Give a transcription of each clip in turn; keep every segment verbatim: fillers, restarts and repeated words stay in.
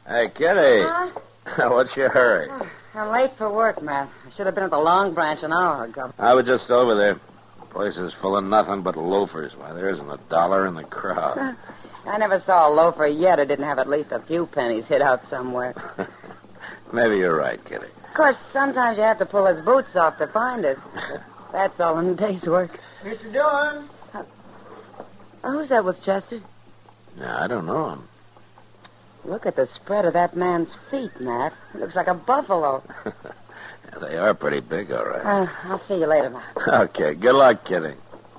Hey, Kitty. Huh? What's your hurry? Oh, I'm late for work, Matt. I should have been at the Long Branch an hour ago. I was just over there. The place is full of nothing but loafers. Why, there isn't a dollar in the crowd. I never saw a loafer yet who didn't have at least a few pennies hid out somewhere. Maybe you're right, Kitty. Of course, sometimes you have to pull his boots off to find it. That's all in a day's work. Mister Dillon? Uh, who's that with Chester? Yeah, I don't know him. Look at the spread of that man's feet, Matt. He looks like a buffalo. Yeah, they are pretty big, all right. Uh, I'll see you later, Matt. Okay, good luck, Kitty.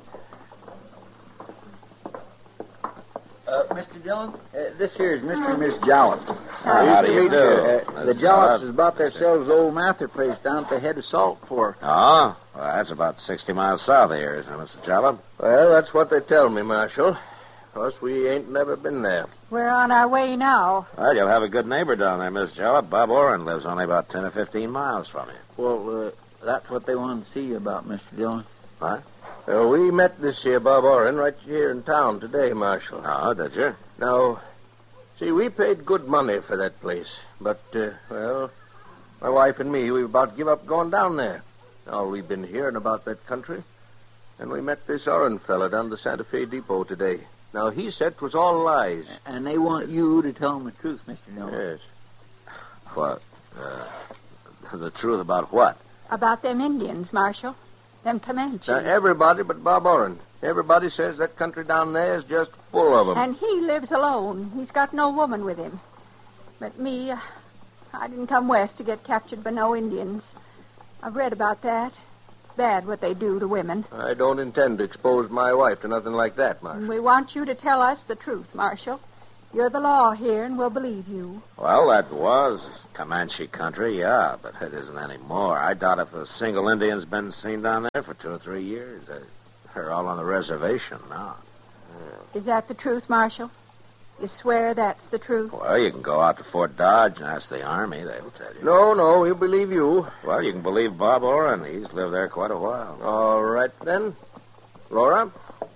Uh, Mister Dillon, uh, this here is Mister and Miss Jollop. How Used do to you meet do? Uh, the Miss Jollops Jollop. has bought themselves old Mather place down at the head of Salt Fork. Oh, well, that's about sixty miles south of here, isn't it, Mister Jollop? Well, that's what they tell me, Marshal. Of course, we ain't never been there. We're on our way now. Well, you'll have a good neighbor down there, Miss Jollop. Bob Oren lives only about ten or fifteen miles from you. Well, uh, that's what they wanted to see you about, Mister Dillon. What? Uh, we met this here Bob Oren right here in town today, Marshal. Oh, did you? Now, see, we paid good money for that place. But, uh, well, my wife and me, we about to give up going down there. All we've been hearing about that country. And we met this Oren fella down the Santa Fe Depot today. Now, he said it was all lies. And they want you to tell them the truth, Mister Dillon. Yes. What? Uh, the truth about what? About them Indians, Marshal. Them Comanches. Now, everybody but Bob Oren. Everybody says that country down there is just full of them. And he lives alone. He's got no woman with him. But me, uh, I didn't come west to get captured by no Indians. I've read about that. Bad what they do to women. I don't intend to expose my wife to nothing like that, Marshal. And we want you to tell us the truth, Marshal. You're the law here, and we'll believe you. Well, that was Comanche country, yeah, but it isn't anymore. I doubt if a single Indian's been seen down there for two or three years. They're all on the reservation now. Is that the truth, Marshal? You swear that's the truth? Well, you can go out to Fort Dodge and ask the Army. They'll tell you. No, no, we'll believe you. Well, you can believe Bob Oren. He's lived there quite a while. All right, then. Laura?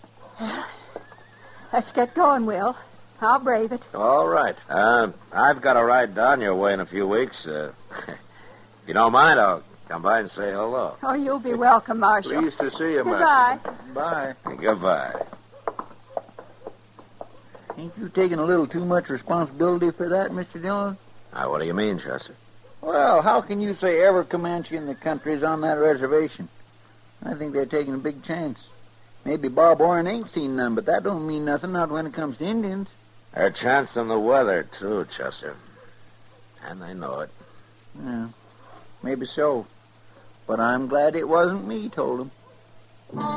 Let's get going, Will. I'll brave it. All right. Uh, I've got a ride down your way in a few weeks. Uh, if you don't mind, I'll come by and say hello. Oh, you'll be welcome, Marshal. Pleased to see you, Goodbye. Marshal. Bye. Goodbye. Ain't you taking a little too much responsibility for that, Mister Dillon? Now, what do you mean, Chester? Well, how can you say every Comanche in the country is on that reservation? I think they're taking a big chance. Maybe Bob Oren ain't seen none, but that don't mean nothing, not when it comes to Indians. They're chancing the weather, too, Chester. And they know it. Yeah, maybe so. But I'm glad it wasn't me told them.